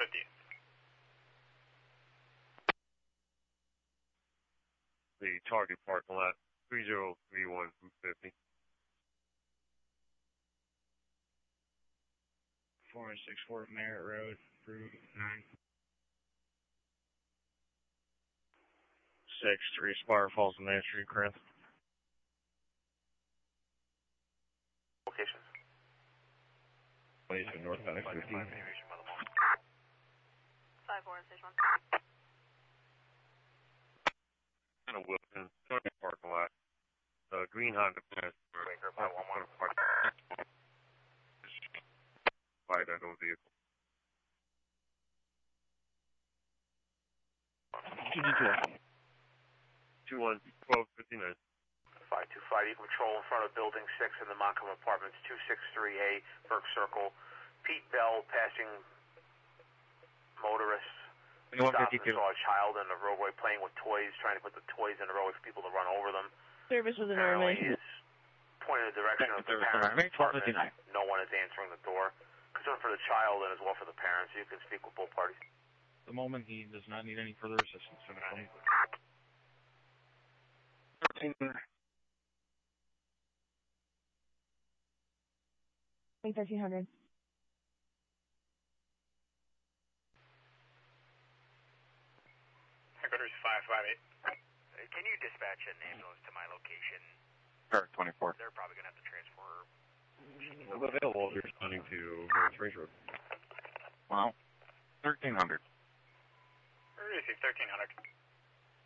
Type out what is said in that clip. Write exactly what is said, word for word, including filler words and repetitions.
fifty. The target parking lot, three zero three one Route fifty. four one six four Merritt Road, Route nine. six three Spire Falls, Main Street, Corinth. Location. Please, northbound fifty. five four six one. Kind of Wilson, target parking lot. Uh, green Honda Passport. Waker five one one. By that old vehicle. two one twelve fifty-nine. five two five, you control in front of Building six in the Montcalm Apartments, two six three A, Burke Circle. Pete Bell passing motorists. Stopped and saw a child in the roadway playing with toys, trying to put the toys in the roadway for people to run over them. Service was an Apparently armament. he's pointing in the direction of the parents' apartment. No one is answering the door. Concern for the child and as well for the parents. You can speak with both parties. At the moment, he does not need any further assistance from the phone. thirteen hundred. Headquarters five five eight. Can you dispatch an ambulance to my location? Sure, twenty-four. They're probably going to have to transfer. Available, you're responding to North Range Road. Wow. thirteen hundred. thirteen hundred.